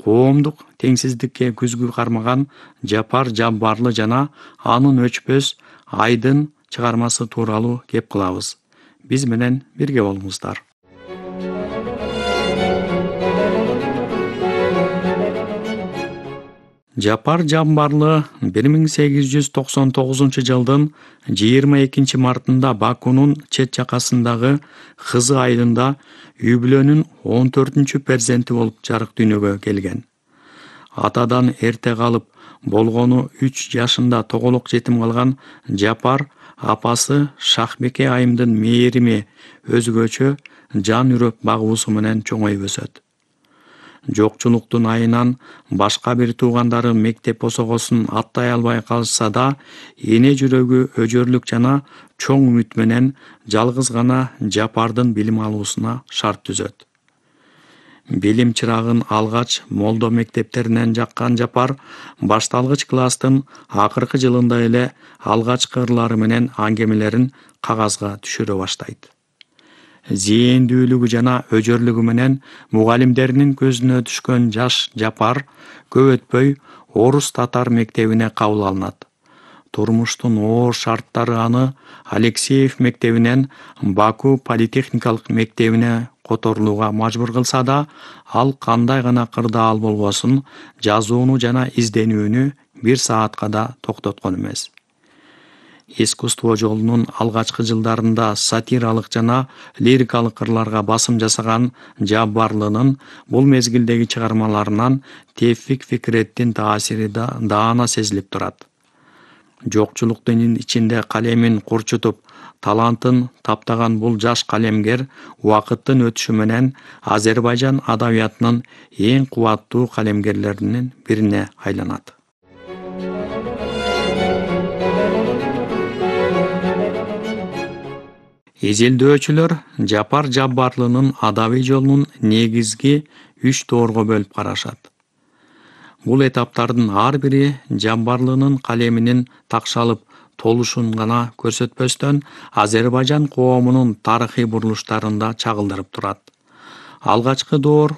коомдук теңсиздикке күзгү кармаган Жапар Жаббарлы жана анын өчпөс Айдын чыгармасы тууралуу кеп кылабыз. Биз менен бирге болуңуздар. Жапар Жаббарлы 1899 жылдын 22 мартында Бакунун чет жакасындагы Кызы айылында үй бүлөнүн 14 перзенти болуп жарык дүйнөгө келген. Атадан эрте калып, болгону 3 жашында тоголок жетим калган Жапар апасы Шахбеке айымдын мээрими, өзгөчө жан үрөп багуусу менен чоңоюп өсөт. Жокчулуктун айынан башка бир туугандары мектеп осогосун аттай албай калышса да, эне жүрөгү өжөрлүк жана чоң үмүт менен жалгыз гана Жапардын билим алуусуна шарт түзөт. Билим чырагын алгач молдо мектептеринен жаккан Жапар башталгыч класстын акыркы жылында эле алгачкы ырлары менен аңгемелерин кагазга түшүрө баштайт. Зээндүүлүгү жана өжөрлүгү менен мугалимдеринин көзүнө түшкөн жаш Жапар көп өтпөй орус татар мектебине кабыл алынат. Турмуштун оор шарттары аны Алексеев мектебинен Баку политехникалык мектебине которулууга мажбур кылса да, ал кандай гана кырдаал болбосун, жазууну жана изденүүнү бир саатка да токтоткон эмес. Искусство жолунун алгачкы жылдарында сатиралык жана лирикалык ырларга басым жасаган Жаббарлынын бул мезгилдеги чыгармаларынан Тевфик Фикреттин таасири даана сезилип турат. Жокчулуктун ичинде калемин курчутуп, талантын таптаган бул жаш калемгер убакыттын өтүшү менен Азербайжан адабиятынын эң кубаттуу калемгерлеринин бирине айланат. Изилдөөчүлөр Жапар Жаббарлынын адабий жолунун негизги 3 тоорго бөлүп карашат. Бул этаптардын ар бири Жаббарлынын калеминин такшалып толушун гана көрсөтпөстөн, Азербайжан коомунун тарыхый бурулуштарында чагылдырып турат. Алгачкы доор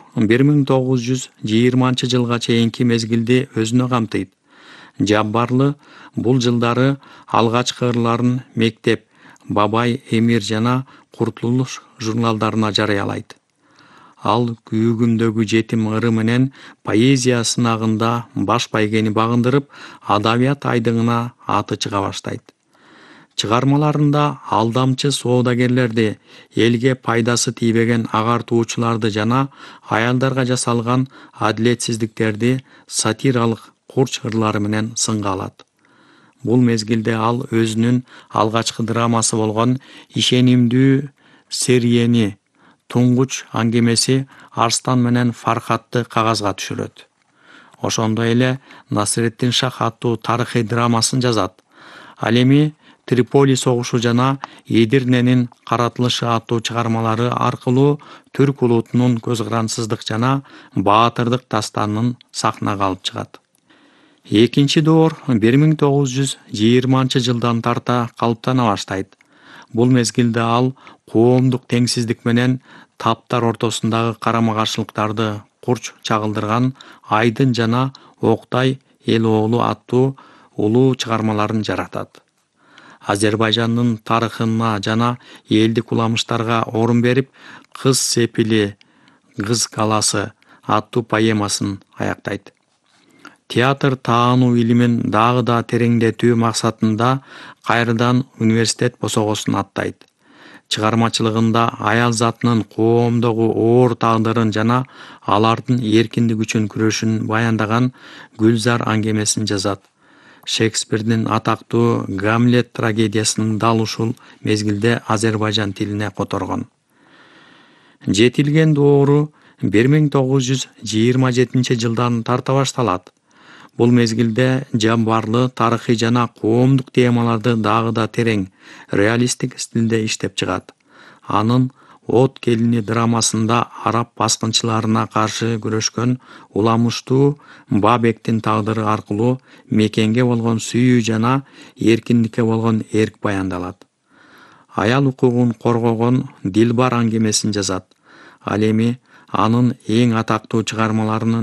1920 жылга чейинки мезгилди өзүнө камтыйт. Жаббарлы бул жылдары алгачкы ырларын Мектеп, Бабай Эмир жана Куртулуш журналдарына жарыялайт. Ал күйүгүндөгү жетим ыры менен поэзия сынагында баш байгени багындырып, адабият айдыңына аты чыга баштайт. Чыгармаларында алдамчы соодагерлерди, элге пайдасы тийбеген агартуучуларды жана аялдарга жасалган адилетсиздиктерди сатиралык курч ырлары менен сынга алат. Бул мезгилде ал өзүнүн алгачкы драмасы болгон Ишенимдүү Сериени, туңгуч аңгемеси Арстан менен Фархатты кагазга түшүрөт. Ошондой эле Насретдин Шах аттуу тарыхый драмасын жазат. Ал эми Триполи согушу жана Эдирненин каратылышы аттуу чыгармалары аркылуу түрк улутунун көз карансыздык жана баатырдык дастанын сахнага алып чыгат. Экинчи доор 1920 жылдан тарта калыптана баштайт. Бул мезгилде ал коомдук теңсиздик менен таптар ортосундагы карама-каршылыктарды курч чагылдырган Айдын жана Октай эл оолу аттуу улуу чыгармаларын жаратат. Азербайжандын тарыхына жана элдик уламыштарга орун берип, Кыз сепили, Кыз каласы аттуу поэмасын аяктайт. Театр таануу илимин дагы да тереңдетүү максатында кайрадан университет босогосун аттайт. Чыгармачылыгында аял затынын коомдогу оор тагдырын жана алардын эркиндик үчүн күрөшүн баяндаган Гүлзар аңгемесин жазат. Шекспирдин атактуу Гамлет трагедиясын дал ушул мезгилде Азербайжан тилине которгон. Жетилген доору 1927 жылдан тарта башталат. Бул мезгилде Жаббарлы тарыхый жана коомдук темаларды дагы да терең, реалисттик стилде иштеп чыгат. Анын От келини драмасында араб баскынчыларына каршы күрөшкөн уламыштуу Бабектин тагдыры аркылуу мекенге болгон сүйүү жана эркиндикке болгон эрк баяндалат. Аял укугун коргогон Дилбар аңгемесин жазат. Ал эми анын эң атактуу чыгармаларынын